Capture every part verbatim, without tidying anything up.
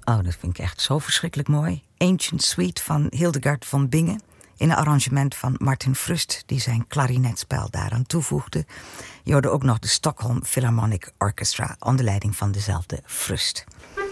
Oh, dat vind ik echt zo verschrikkelijk mooi. Ancient Suite van Hildegard van Bingen. In een arrangement van Martin Frust, die zijn klarinetspel daaraan toevoegde. Je hoorde ook nog de Stockholm Philharmonic Orchestra onder leiding van dezelfde Frust.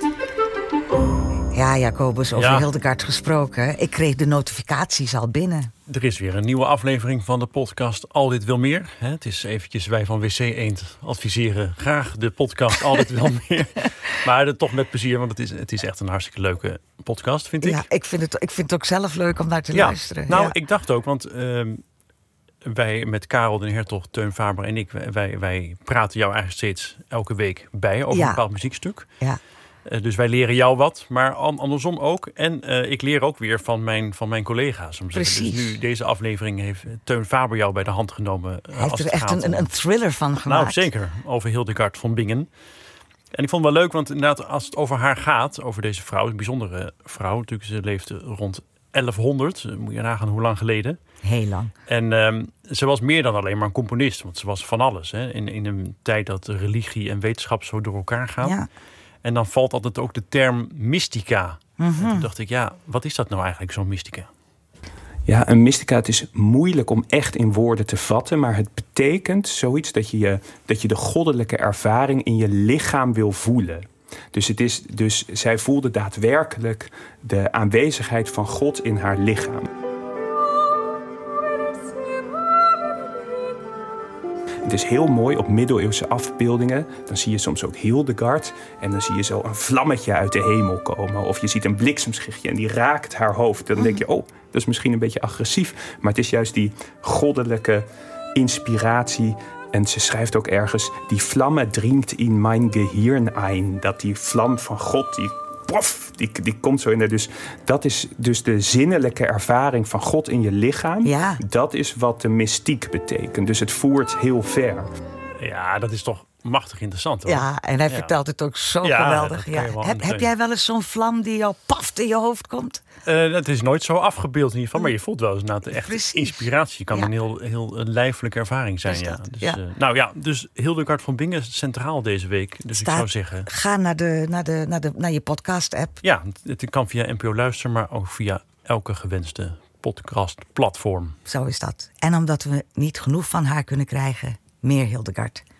Ja, Jacobus, over ja. Hildegard gesproken. Ik kreeg de notificaties al binnen. Er is weer een nieuwe aflevering van de podcast Al Dit Wil Meer. Het is eventjes, wij van W C Eend adviseren graag de podcast Al Dit Wil Meer. Maar toch met plezier, want het is, het is echt een hartstikke leuke podcast, vind ik. Ja, ik vind het, ik vind het ook zelf leuk om naar te ja, luisteren. Nou, ja. ik dacht ook, want uh, wij met Karel den Hertog, Teun Faber en ik... wij, wij praten jou eigenlijk steeds elke week bij over ja. een bepaald muziekstuk. Ja. Uh, dus wij leren jou wat, maar andersom ook. En uh, ik leer ook weer van mijn, van mijn collega's. Precies. Dus nu, deze aflevering heeft Teun Faber jou bij de hand genomen. Uh, Hij heeft er echt een, een thriller van gemaakt. Nou, zeker. Over Hildegard van Bingen. En ik vond het wel leuk, want inderdaad, als het over haar gaat, over deze vrouw, een bijzondere vrouw. Natuurlijk, ze leefde rond elfhonderd. Moet je nagaan hoe lang geleden. Heel lang. En um, ze was meer dan alleen maar een componist. Want ze was van alles. Hè? In, in een tijd dat religie en wetenschap zo door elkaar gaan. Ja. En dan valt altijd ook de term mystica. Mm-hmm. En toen dacht ik, ja, wat is dat nou eigenlijk, zo'n mystica? Ja, een mystica, het is moeilijk om echt in woorden te vatten. Maar het betekent zoiets dat je, je, dat je de goddelijke ervaring in je lichaam wil voelen. Dus, het is, dus zij voelde daadwerkelijk de aanwezigheid van God in haar lichaam. Het is heel mooi op middeleeuwse afbeeldingen. Dan zie je soms ook Hildegard. En dan zie je zo een vlammetje uit de hemel komen. Of je ziet een bliksemschichtje en die raakt haar hoofd. Dan denk je, oh, dat is misschien een beetje agressief. Maar het is juist die goddelijke inspiratie. En ze schrijft ook ergens, die vlamme dringt in mijn Gehirn ein. Dat die vlam van God, die, pof, die, die komt zo in er. Dus dat is dus de zinnelijke ervaring van God in je lichaam. Ja. Dat is wat de mystiek betekent. Dus het voert heel ver. Ja, dat is toch machtig interessant, hoor. Ja, en hij ja. vertelt het ook zo ja, geweldig. Ja. Heb, heb jij wel eens zo'n vlam die jou paft in je hoofd komt? Uh, dat is nooit zo afgebeeld in ieder geval. Maar je voelt wel eens na de echte Precies. inspiratie. Kan ja. een heel, heel een lijfelijke ervaring zijn. Ja. Dus, ja. Uh, nou ja, dus Hildegard van Bingen is centraal deze week. Dus Staat, ik zou zeggen, ga naar, de, naar, de, naar, de, naar je podcast-app. Ja, het kan via N P O Luister, maar ook via elke gewenste podcastplatform. Zo is dat. En omdat we niet genoeg van haar kunnen krijgen, meer Hildegard.